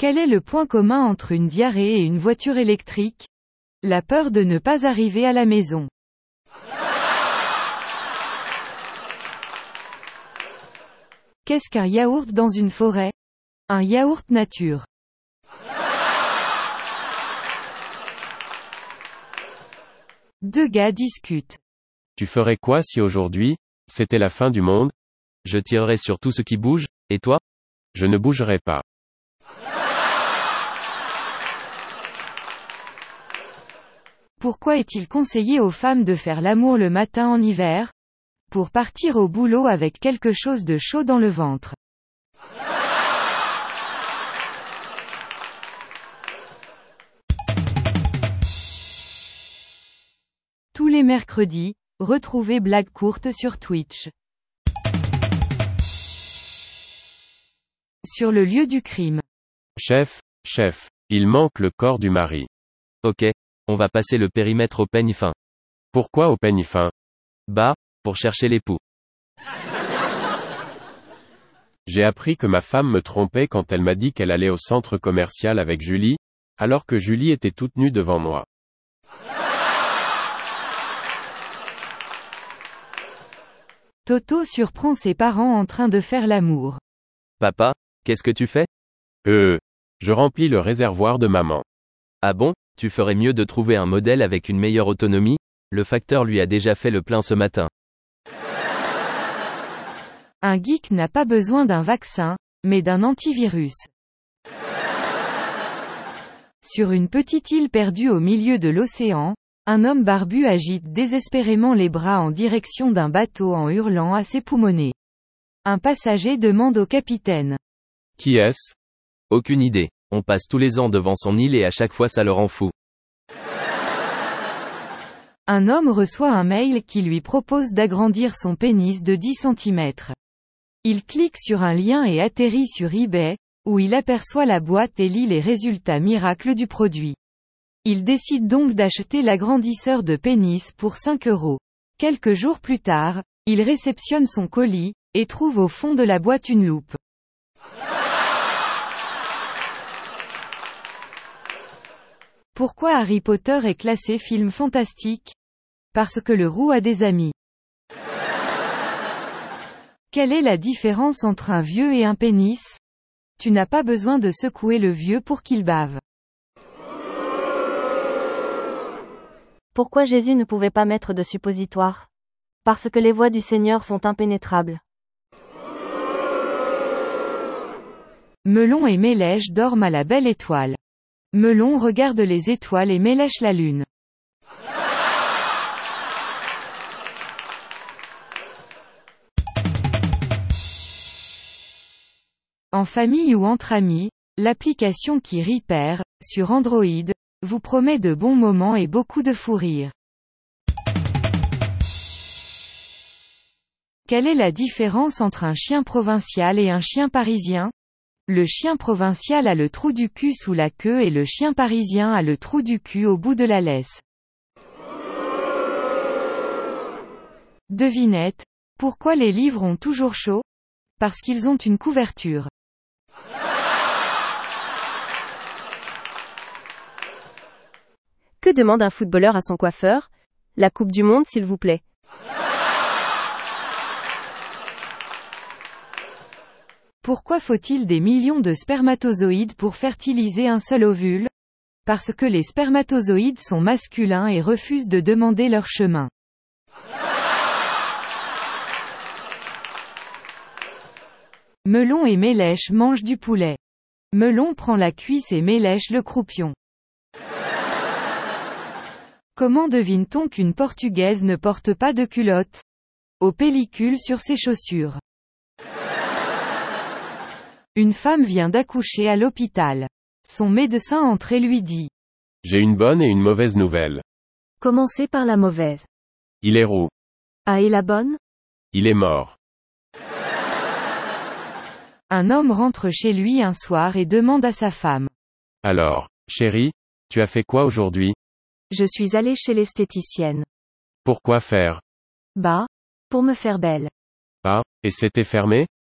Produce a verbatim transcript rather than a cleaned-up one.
Quel est le point commun entre une diarrhée et une voiture électrique? La peur de ne pas arriver à la maison. Qu'est-ce qu'un yaourt dans une forêt? Un yaourt nature. Deux gars discutent. Tu ferais quoi si aujourd'hui, c'était la fin du monde? Je tirerais sur tout ce qui bouge, et toi? Je ne bougerais pas. Pourquoi est-il conseillé aux femmes de faire l'amour le matin en hiver? Pour partir au boulot avec quelque chose de chaud dans le ventre. Tous les mercredis, retrouvez Blagues courtes sur Twitch. Sur le lieu du crime. Chef, chef, il manque le corps du mari. Ok, on va passer le périmètre au peigne fin. Pourquoi au peigne fin? Bah, pour chercher l'époux. J'ai appris que ma femme me trompait quand elle m'a dit qu'elle allait au centre commercial avec Julie, alors que Julie était toute nue devant moi. Toto surprend ses parents en train de faire l'amour. Papa, qu'est-ce que tu fais? Euh, je remplis le réservoir de maman. Ah bon, tu ferais mieux de trouver un modèle avec une meilleure autonomie, le facteur lui a déjà fait le plein ce matin. Un geek n'a pas besoin d'un vaccin, mais d'un antivirus. Sur une petite île perdue au milieu de l'océan, un homme barbu agite désespérément les bras en direction d'un bateau en hurlant à ses poumonnets. Un passager demande au capitaine. Qui est-ce? Aucune idée. On passe tous les ans devant son île et à chaque fois ça le rend fou. Un homme reçoit un mail qui lui propose d'agrandir son pénis de dix centimètres. Il clique sur un lien et atterrit sur eBay, où il aperçoit la boîte et lit les résultats miracles du produit. Il décide donc d'acheter l'agrandisseur de pénis pour cinq euros. Quelques jours plus tard, il réceptionne son colis, et trouve au fond de la boîte une loupe. Pourquoi Harry Potter est classé film fantastique? Parce que le roux a des amis. Quelle est la différence entre un vieux et un pénis? Tu n'as pas besoin de secouer le vieux pour qu'il bave. Pourquoi Jésus ne pouvait pas mettre de suppositoire? Parce que les voies du Seigneur sont impénétrables. Melon et Mélèche dorment à la belle étoile. Melon regarde les étoiles et Mélèche la lune. En famille ou entre amis, l'application qui Repair, sur Android, vous promet de bons moments et beaucoup de fou rire. Quelle est la différence entre un chien provincial et un chien parisien? Le chien provincial a le trou du cul sous la queue et le chien parisien a le trou du cul au bout de la laisse. Devinette. Pourquoi les livres ont toujours chaud? Parce qu'ils ont une couverture. Que demande un footballeur à son coiffeur? La Coupe du Monde s'il vous plaît. Pourquoi faut-il des millions de spermatozoïdes pour fertiliser un seul ovule? Parce que les spermatozoïdes sont masculins et refusent de demander leur chemin. Melon et Mélèche mangent du poulet. Melon prend la cuisse et Mélèche le croupion. Comment devine-t-on qu'une Portugaise ne porte pas de culotte? Aux pellicules sur ses chaussures. Une femme vient d'accoucher à l'hôpital. Son médecin entre et lui dit. J'ai une bonne et une mauvaise nouvelle. Commencez par la mauvaise. Il est roux. Ah, et la bonne? Il est mort. Un homme rentre chez lui un soir et demande à sa femme. Alors, chérie, tu as fait quoi aujourd'hui? Je suis allée chez l'esthéticienne. Pourquoi faire? Bah, pour me faire belle. Ah, et c'était fermé?